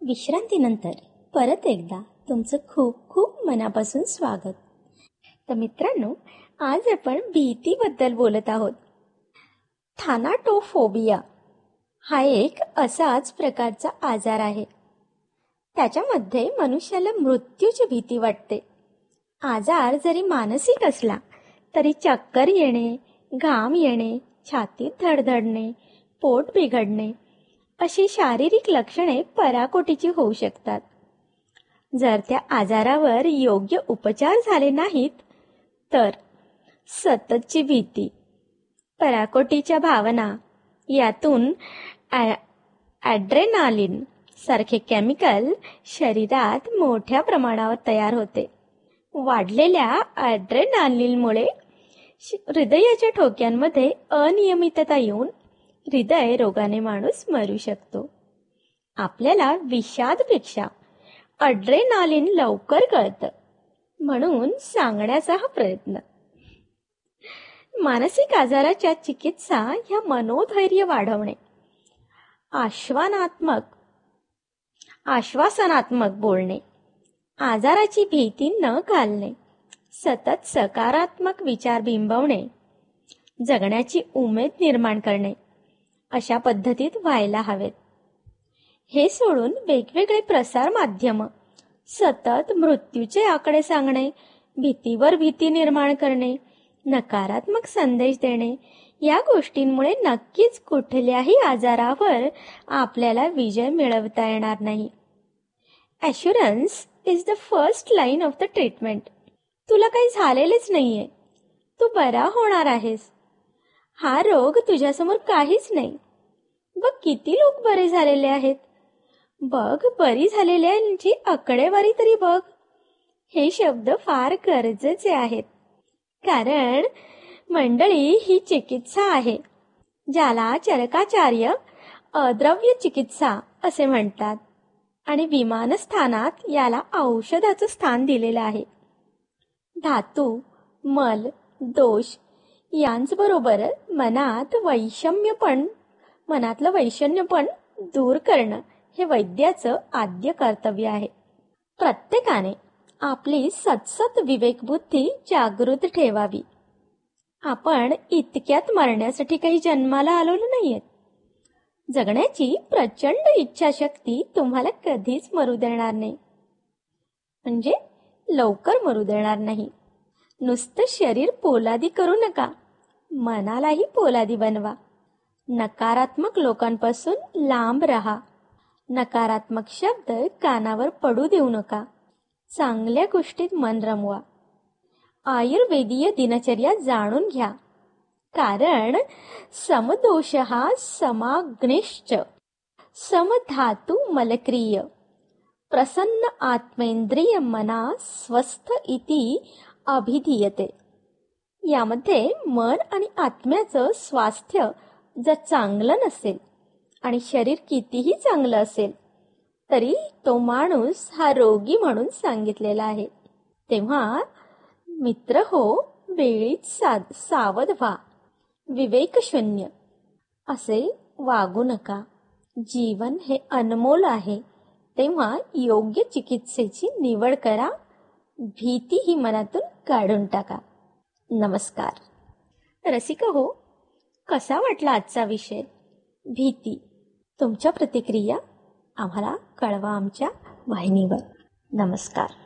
विश्रांतीनंतर परत एकदा तुमचं खूप खूप मनापासून स्वागत. तर मित्रांनो, आज आपण भीतीबद्दल बोलत आहोत. थानाटोफोबिया हा एक असाच प्रकारचा आजार आहे. त्याच्यामध्ये मनुष्याला मृत्यूची भीती वाटते. आजार जरी मानसिक असला तरी चक्कर येणे, घाम येणे, छातीत धडधडणे, पोट बिघडणे अशी शारीरिक लक्षणे पराकोटीची होऊ शकतात. जर त्या आजारावर योग्य उपचार झाले नाहीत तर सततची भीती, पराकोटीच्या भावना, यातून ॲड्रेनालिन सारखे केमिकल शरीरात मोठ्या प्रमाणावर तयार होते. वाढलेल्या ॲड्रेनालिनमुळे हृदयाच्या ठोक्यांमध्ये अनियमितता येऊन हृदय रोगाने माणूस मरू शकतो. आपल्याला विषादपेक्षा ॲड्रेनालिन लवकर कळतं म्हणून सांगण्याचा हा प्रयत्न. मानसिक आजाराच्या चिकित्सा ह्या मनोधैर्य वाढवणे, आश्वासनात्मक बोलणे, आजाराची भीती न घालणे, सतत सकारात्मक विचार बिंबवणे, जगण्याची उमेद निर्माण करणे अशा पद्धतीत व्हायला हवेत. हे सोडून वेगवेगळे प्रसार माध्यम सतत मृत्यूचे आकडे सांगणे, भीतीवर भीती निर्माण करणे, नकारात्मक संदेश देणे या गोष्टींमुळे नक्कीच कुठल्याही आजारावर आपल्याला विजय मिळवता येणार नाही. Assurance is the first line of the treatment. तुला काही झालेलेच नाहीये, तू बरा होणार आहेस, हा रोग तुझ्यासमोर काहीच नाही. बघ किती लोक बरे झालेले आहेत, बघ बरी झालेल्यांची आकडेवारी तरी बघ. हे शब्द फार गरजेचे आहेत, कारण मंडळी ही चिकित्सा आहे ज्याला चरकाचार्य अद्रव्य चिकित्सा असे म्हणतात आणि विमानस्थानात याला औषधाचं स्थान दिलेलं आहे. धातू, मल, दोष यांचबरोबर मनातलं वैषम्यपण दूर करणं हे वैद्याचं आद्य कर्तव्य आहे. प्रत्येकाने आपली सतसत विवेकबुद्धी जागृत ठेवावी. आपण इतक्यात मरण्यासाठी काही जन्माला आलेलो नाहीयेत. जगण्याची प्रचंड इच्छाशक्ती तुम्हाला कधीच मरू देणार नाही, म्हणजे लवकर मरू देणार नाही. नुसतं शरीर पोलादी करू नका, मनालाही पोलादी बनवा. नकारात्मक लोकांपासून लांब राहा. नकारात्मक शब्द कानावर पडू देऊ नका. चांगल्या गोष्टीत मन रमवा. आयुर्वेदीय दिनचर्या जाणून घ्या, कारण समदोषः समाग्निश्च समधातु मलक्रिय प्रसन्न आत्मेंद्रिय मना स्वस्थ इति अभिधीयते. यामध्ये मन आणि आत्म्याचं स्वास्थ्य जर चांगलं नसेल आणि शरीर कितीही चांगलं असेल तरी तो माणूस हा रोगी म्हणून सांगितलेला आहे. तेव्हा मित्र हो, वेळीच सावध व्हा. विवेकशून्य असे वागू नका. जीवन हे अनमोल आहे, तेव्हा योग्य चिकित्सेची निवड करा. भीती ही मनातून काढून टाका. नमस्कार. रसिका हो, कसा वाटला आजचा विषय भीती? तुमच्या प्रतिक्रिया आम्हाला कळवा आमच्या वाहिनीवर. नमस्कार.